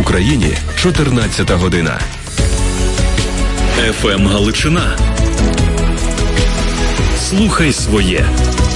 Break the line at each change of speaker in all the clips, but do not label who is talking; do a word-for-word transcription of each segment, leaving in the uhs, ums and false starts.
Україні чотирнадцята година.
еф ем Галичина. Слухай своє.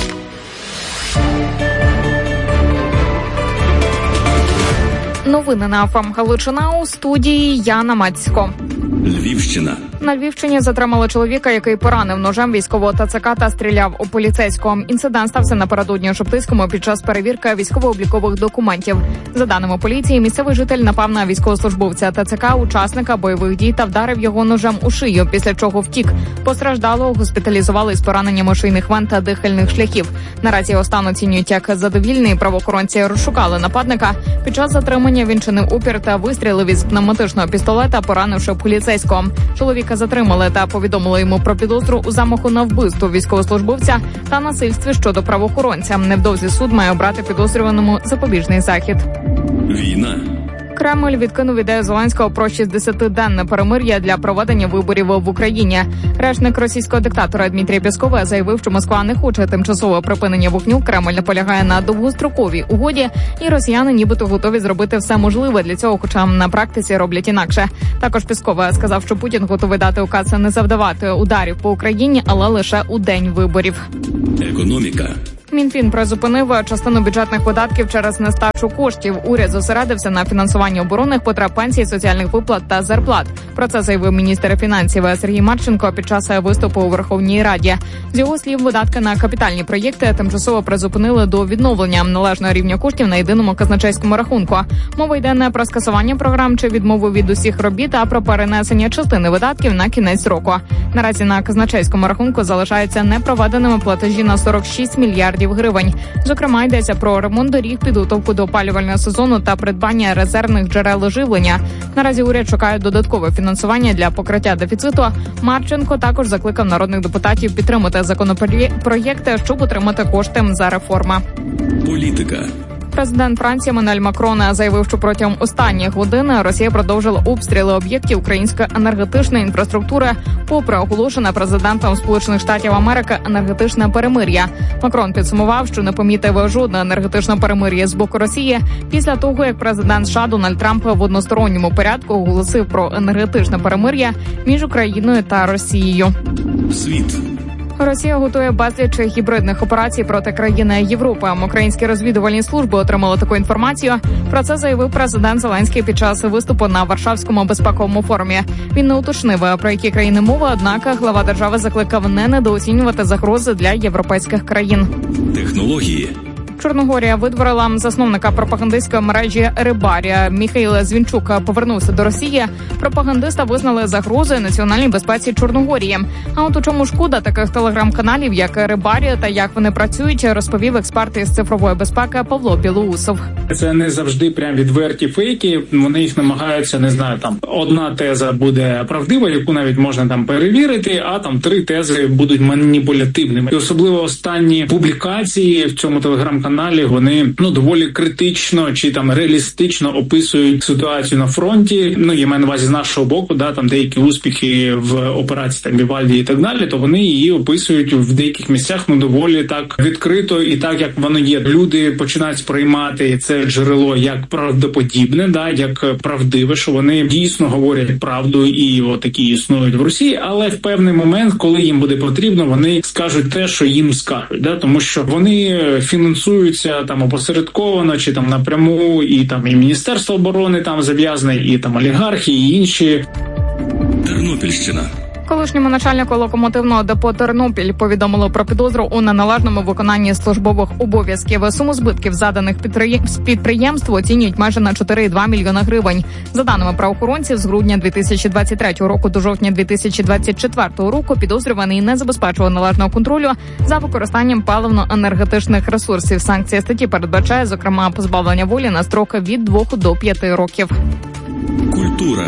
Новини на еф ем Галичина, у студії Яна Мацько.
Львівщина.
На Львівщині затримали чоловіка, який поранив ножем військового ТЦК та стріляв у поліцейського. Інцидент стався напередодні у Шептицькому під час перевірки військово-облікових документів. За даними поліції, місцевий житель напав на військовослужбовця ТЦК, учасника бойових дій, та вдарив його ножем у шию, після чого втік. Постраждалого госпіталізували із пораненнями шийних вен та дихальних шляхів. Наразі його стан оцінюють як задовільний. Правоохоронці розшукали нападника. Під час затримання він чинив опір та вистрілив із пневматичного пістолета, поранивши поліцейського. Чоловіка затримали та повідомили йому про підозру у замаху на вбивство військовослужбовця та насильстві щодо правоохоронця. Невдовзі суд має обрати підозрюваному запобіжний захід.
Війна.
Кремль відкинув ідею Зеленського про шістдесятиденне перемир'я для проведення виборів в Україні. Речник російського диктатора Дмитрій Пєсков заявив, що Москва не хоче тимчасового припинення вогню. Кремль наполягає на довгостроковій угоді, і росіяни нібито готові зробити все можливе для цього, хоча на практиці роблять інакше. Також Пєсков сказав, що Путін готовий дати указ не завдавати ударів по Україні, але лише у день виборів.
Економіка.
Мінфін призупинив частину бюджетних видатків через нестачу коштів. Уряд зосередився на фінансуванні оборонних потреб, пенсій, соціальних виплат та зарплат. Про це заявив міністр фінансів Сергій Марченко під час виступу у Верховній Раді. З його слів, видатки на капітальні проєкти тимчасово призупинили до відновлення належного рівня коштів на єдиному казначейському рахунку. Мова йде не про скасування програм чи відмову від усіх робіт, а про перенесення частини видатків на кінець року. Наразі на казначейському рахунку залишаються непроведеними платежі на сорок шість мільярдів гривень. Зокрема, йдеться про ремонт доріг, підготовку до опалювального сезону та придбання резервних джерел живлення. Наразі уряд шукає додаткове фінансування для покриття дефіциту. Марченко також закликав народних депутатів підтримати законопроєкти, щоб отримати кошти за реформи.
Політика.
Президент Франції Еммануель Макрон заявив, що протягом останніх годин Росія продовжила обстріли об'єктів української енергетичної інфраструктури, попри оголошене президентом Сполучених Штатів Америки енергетичне перемир'я. Макрон підсумував, що не помітив жодного енергетичного перемир'я з боку Росії після того, як президент США Дональд Трамп в односторонньому порядку оголосив про енергетичне перемир'я між Україною та Росією.
Світ.
Росія готує безліч гібридних операцій проти країни Європи. Українські розвідувальні служби отримали таку інформацію. Про це заявив президент Зеленський під час виступу на Варшавському безпековому форумі. Він не уточнив, про які країни мова, однак глава держави закликав не недооцінювати загрози для європейських країн.
Технології.
Чорногорія видворила засновника пропагандистської мережі «Рибарія». Міхаїл Звінчук повернувся до Росії. Пропагандиста визнали загрозою національній безпеці Чорногорії. А от у чому шкода таких телеграм-каналів, як «Рибарія» та як вони працюють, розповів експерт із цифрової безпеки Павло Білоусов.
Це не завжди прям відверті фейки. Вони їх намагаються, не знаю, там одна теза буде правдива, яку навіть можна там перевірити, а там три тези будуть маніпулятивними. І особливо останні публікації в цьому телеграм-каналі каналі вони ну доволі критично чи там реалістично описують ситуацію на фронті. Ну я маю на увазі з нашого боку, да там деякі успіхи в операції там Вівальді і так далі. То вони її описують в деяких місцях ну доволі так відкрито і так, як воно є. Люди починають сприймати це джерело як правдоподібне, да як правдиве, що вони дійсно говорять правду і отакі існують в Росії. Але в певний момент, коли їм буде потрібно, вони скажуть те, що їм скажуть, да тому що вони фінансують там опосередковано чи там напряму, і там і Міністерство оборони там зав'язане, і там олігархи, і інші.
Тернопільщина.
Колишньому начальнику локомотивного депо «Тернопіль» повідомило про підозру у неналежному виконанні службових обов'язків. Суму збитків, заданих підприємству, оцінюють майже на чотири цілих два мільйона гривень. За даними правоохоронців, з грудня дві тисячі двадцять третього року до жовтня дві тисячі двадцять четвертого року підозрюваний не забезпечував належного контролю за використанням паливно-енергетичних ресурсів. Санкція статті передбачає, зокрема, позбавлення волі на строк від двох до п'яти років.
Культура.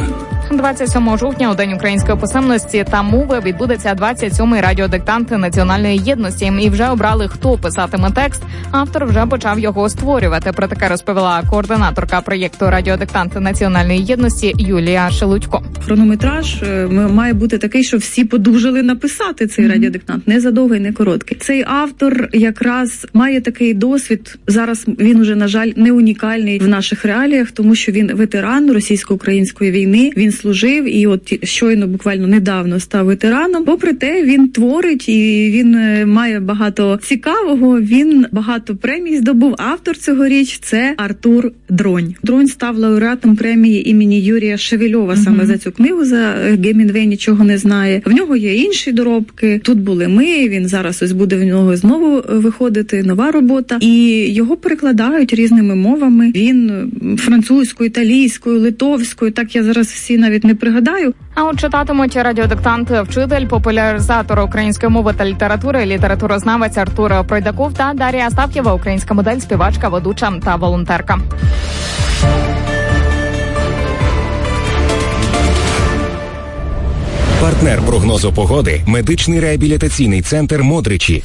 двадцять сьомого жовтня, у День української писемності та мови, відбудеться двадцять сьомий радіодиктант Національної єдності. І вже обрали, хто писатиме текст. Автор вже почав його створювати. Про таке розповіла координаторка проєкту «Радіодиктант Національної єдності» Юлія Шелудько.
Хронометраж має бути такий, що всі подужали написати цей mm-hmm. радіодиктант. Не задовгий, не короткий. Цей автор якраз має такий досвід. Зараз він уже, на жаль, не унікальний в наших реаліях, тому що він ветеран російсько-української війни. Він служив і от щойно, буквально недавно став ветераном. Попри те, він творить і він має багато цікавого. Він багато премій здобув. Автор цьогоріч – це Артур Дронь. Дронь став лауреатом премії імені Юрія Шевельова mm-hmm. саме за цю книгу, за Гемінгвей нічого не знає. В нього є інші доробки. Тут були ми, він зараз ось буде в нього знову виходити нова робота. І його перекладають різними мовами. Він французькою, італійською, литовською, так я зараз всі навіть не пригадаю.
А от читатимуть радіодиктант вчитель, популяризатор української мови та літератури, літературознавець Артур Пройдаков та Дар'я Астаф'єва, українська модель, співачка, ведуча та волонтерка.
Партнер прогнозу погоди – медичний реабілітаційний центр «Модричі».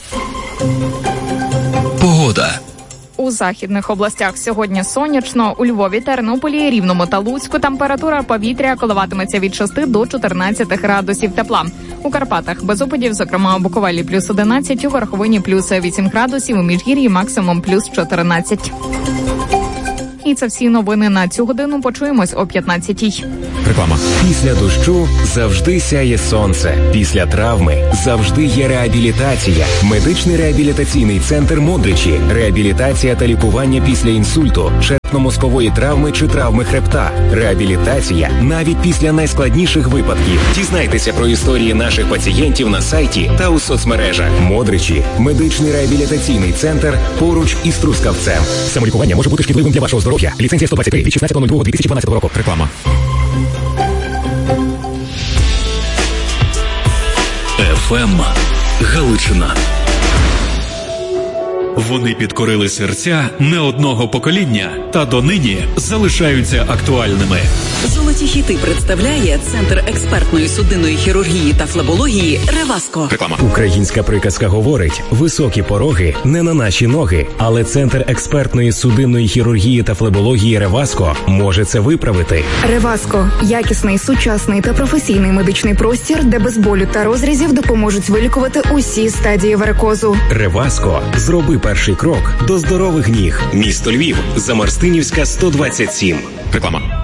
Погода.
У західних областях сьогодні сонячно, у Львові, Тернополі, Рівному та Луцьку температура повітря коливатиметься від шести до чотирнадцяти градусів тепла. У Карпатах без опадів, зокрема у Буковелі плюс одинадцять, у Верховині плюс вісім градусів, у Міжгір'ї максимум плюс чотирнадцять. І це всі новини на цю годину. Почуємось о п'ятнадцятій.
Реклама. Після дощу завжди сяє сонце. Після травми завжди є реабілітація. Медичний реабілітаційний центр «Модричі». Реабілітація та лікування після інсульту, черепно-мозкової травми чи травми хребта. Реабілітація навіть після найскладніших випадків. Дізнайтеся про історії наших пацієнтів на сайті та у соцмережах. «Модричі» – медичний реабілітаційний центр поруч із Трускавцем. Самолікування може бути шкідливим для вашого здоров'я. Ліцензія сто двадцять три від шістнадцятого лютого дві тисячі дванадцятого року. Реклама.
еф ем Галичина. Вони підкорили серця не одного покоління та донині залишаються актуальними.
Золоті хіти представляє Центр експертної судинної хірургії та флебології «Реваско».
Реклама. Українська приказка говорить: високі пороги не на наші ноги. Але Центр експертної судинної хірургії та флебології «Реваско» може це виправити.
«Реваско» – якісний, сучасний та професійний медичний простір, де без болю та розрізів допоможуть вилікувати усі стадії варикозу.
«Реваско» – зроби перший крок до здорових ніг. Місто Львів, Замарстинівська, сто двадцять сім. Реклама.